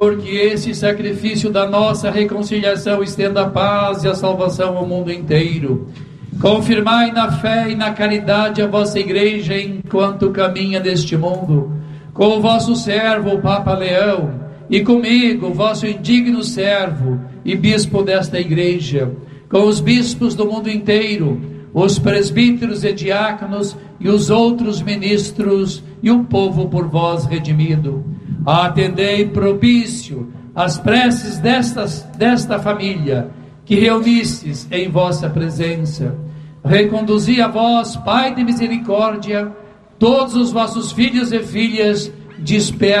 Porque esse sacrifício da nossa reconciliação estenda a paz e a salvação ao mundo inteiro. Confirmai na fé e na caridade a vossa Igreja enquanto caminha neste mundo, com o vosso servo, o Papa Leão, e comigo, vosso indigno servo e bispo desta Igreja, com os bispos do mundo inteiro, os presbíteros e diáconos e os outros ministros e o povo por vós redimido. Atendei propício as preces desta família que reunistes em vossa presença. Reconduzi a vós, Pai de misericórdia, todos os vossos filhos e filhas dispersos